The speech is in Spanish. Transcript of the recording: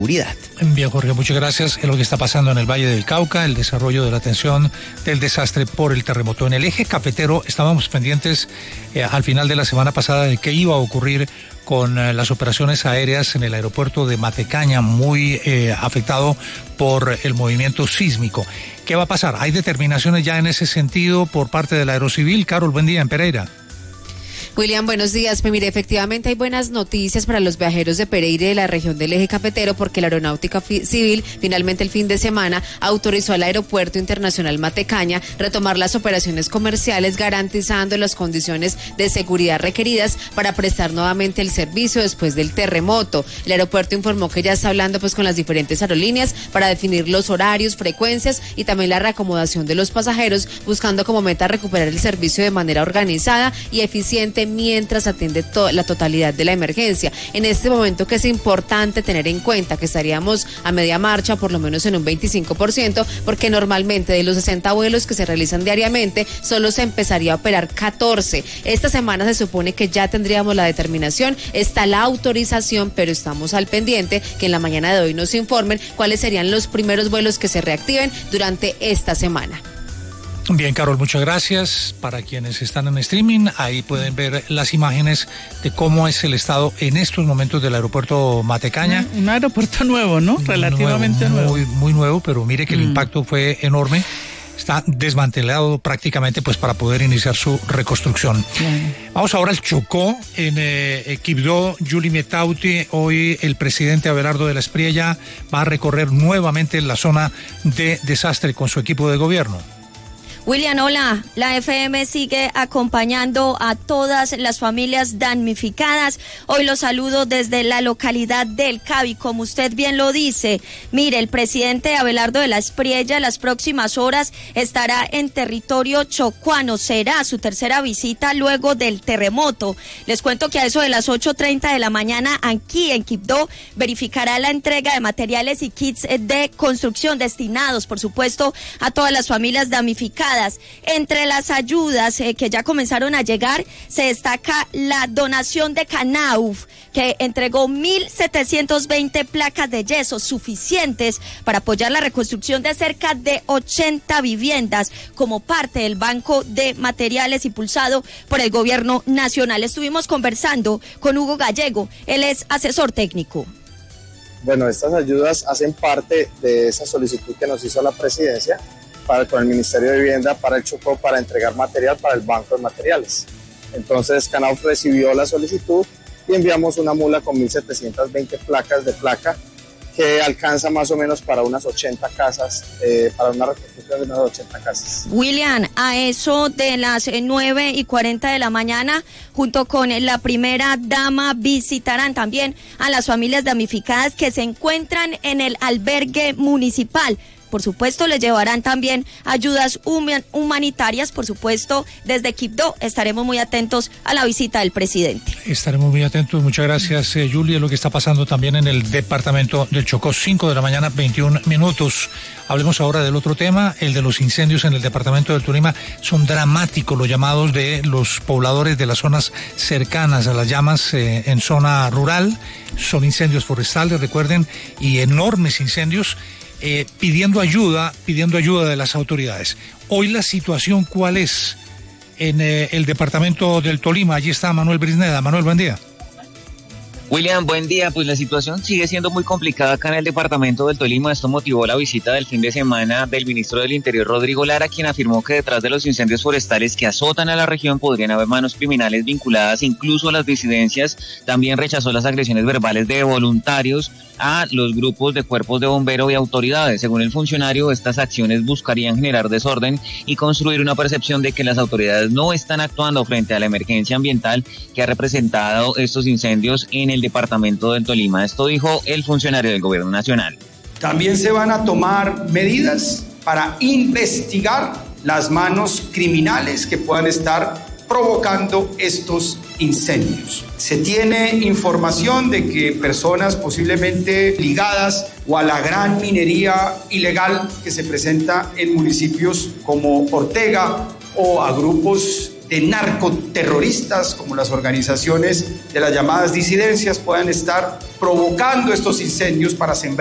seguridad. Bien, Jorge, muchas gracias. Es lo que está pasando en el Valle del Cauca, el desarrollo de la atención del desastre por el terremoto. En el eje cafetero estábamos pendientes al final de la semana pasada de qué iba a ocurrir con las operaciones aéreas en el aeropuerto de Matecaña, muy afectado por el movimiento sísmico. ¿Qué va a pasar? ¿Hay determinaciones ya en ese sentido por parte de la Aerocivil? Carol, buen día en Pereira. William, buenos días. Pues mire, efectivamente hay buenas noticias para los viajeros de Pereira y de la región del eje cafetero, porque la Aeronáutica Civil finalmente el fin de semana autorizó al Aeropuerto Internacional Matecaña retomar las operaciones comerciales, garantizando las condiciones de seguridad requeridas para prestar nuevamente el servicio después del terremoto. El aeropuerto informó que ya está hablando con las diferentes aerolíneas para definir los horarios, frecuencias y también la reacomodación de los pasajeros, buscando como meta recuperar el servicio de manera organizada y eficiente mientras atiende la totalidad de la emergencia. En este momento que es importante tener en cuenta que estaríamos a media marcha, por lo menos en un 25%, porque normalmente de los 60 vuelos que se realizan diariamente, solo se empezaría a operar 14. Esta semana se supone que ya tendríamos la determinación, está la autorización, pero estamos al pendiente que en la mañana de hoy nos informen cuáles serían los primeros vuelos que se reactiven durante esta semana. Bien, Carol, muchas gracias. Para quienes están en streaming, ahí pueden ver las imágenes de cómo es el estado en estos momentos del aeropuerto Matecaña. Un aeropuerto nuevo, ¿no? Relativamente nuevo. Muy nuevo, pero mire que el impacto fue enorme. Está desmantelado prácticamente para poder iniciar su reconstrucción. Vamos ahora al Chocó, en Quibdó, Yuli Metauti. Hoy el presidente Abelardo de la Espriella va a recorrer nuevamente la zona de desastre con su equipo de gobierno. William, hola. La FM sigue acompañando a todas las familias damnificadas. Hoy los saludo desde la localidad del Cabi, como usted bien lo dice. Mire, el presidente Abelardo de la Espriella las próximas horas estará en territorio chocuano. Será su tercera visita luego del terremoto. Les cuento que a eso de las 8:30 de la mañana aquí en Quibdó verificará la entrega de materiales y kits de construcción destinados, por supuesto, a todas las familias damnificadas. Entre las ayudas que ya comenzaron a llegar, se destaca la donación de Canauf, que entregó 1.720 placas de yeso suficientes para apoyar la reconstrucción de cerca de 80 viviendas como parte del Banco de Materiales impulsado por el Gobierno Nacional. Estuvimos conversando con Hugo Gallego, él es asesor técnico. Bueno, estas ayudas hacen parte de esa solicitud que nos hizo la presidencia con el Ministerio de Vivienda para el Chocó para entregar material para el Banco de Materiales. Entonces Canauf recibió la solicitud y enviamos una mula con 1.720 placas de placa que alcanza más o menos para unas 80 casas, para una reconstrucción de unas 80 casas. William, a eso de las 9:40 de la mañana, junto con la primera dama, visitarán también a las familias damnificadas que se encuentran en el albergue municipal. Por supuesto, les llevarán también ayudas humanitarias. Por supuesto, desde Quibdó estaremos muy atentos a la visita del presidente. Estaremos muy atentos. Muchas gracias, Julia. Lo que está pasando también en el departamento del Chocó, 5 de la mañana, 21 minutos. Hablemos ahora del otro tema, el de los incendios en el departamento del Tolima. Son dramáticos los llamados de los pobladores de las zonas cercanas a las llamas en zona rural. Son incendios forestales, recuerden, y enormes incendios. Pidiendo ayuda de las autoridades. Hoy la situación, ¿cuál es en el departamento del Tolima? Allí está Manuel Brisneda. Manuel, buen día. William, buen día. Pues la situación sigue siendo muy complicada acá en el departamento del Tolima. Esto motivó la visita del fin de semana del ministro del Interior, Rodrigo Lara, quien afirmó que detrás de los incendios forestales que azotan a la región podrían haber manos criminales vinculadas incluso a las disidencias. También rechazó las agresiones verbales de voluntarios a los grupos de cuerpos de bomberos y autoridades. Según el funcionario, estas acciones buscarían generar desorden y construir una percepción de que las autoridades no están actuando frente a la emergencia ambiental que ha representado estos incendios en el departamento del Tolima. Esto dijo el funcionario del Gobierno Nacional. También se van a tomar medidas para investigar las manos criminales que puedan estar provocando estos incendios. Se tiene información de que personas posiblemente ligadas o a la gran minería ilegal que se presenta en municipios como Ortega o a grupos de narcoterroristas, como las organizaciones de las llamadas disidencias, puedan estar provocando estos incendios para sembrar